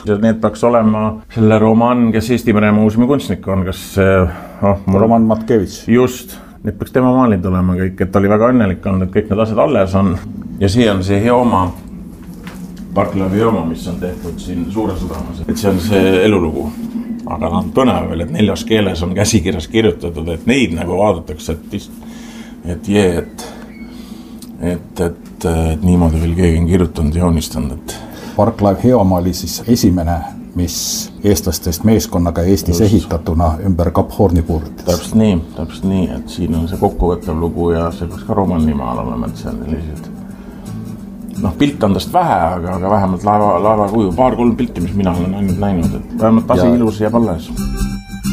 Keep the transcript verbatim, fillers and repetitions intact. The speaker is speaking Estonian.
Need peaks olema selle Roman, kes Eesti Meremuuseumi kunstnik on, kas oh, mul... Roman Matkevitš. Just, need peaks tema maalid olema kõik, et oli väga õnnelik olnud, et kõik need asjad alles on. Ja see on see Hioma, Parklavi Hioma, mis on tehtud siin Suure Sadamas. Et see on see elulugu. Aga nad põnev veel, et neljas keeles on käsikirjas kirjutatud, et neid nagu vaadatakse, et, et jee, et, et, et, et niimoodi veel keegi on kirjutanud ja joonistanud. Et... Parklaev Hioma oli siis esimene, mis eestlastest meeskonnaga Eestis Just. Ehitatuna ümber Kap Horni puurides. Täpselt nii, täpselt nii, et siin on see kokkuvõttev lugu ja see peaks ka Romani maal olema, et see on sellised... noh, pilt on tast vähe, aga, aga vähemalt laeva, laeva kuju, paar-kolm pilti, mis mina olen ainult näinud, et vähemalt tasi ja... ilus jääb alles.